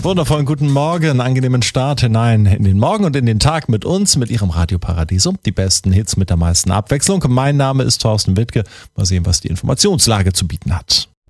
Wundervollen guten Morgen, angenehmen Start hinein in den Morgen und in den Tag mit uns, mit Ihrem Radio Paradiso. Die besten Hits mit der meisten Abwechslung. Mein Name ist Thorsten Wittke. Mal sehen, was die Informationslage zu bieten hat.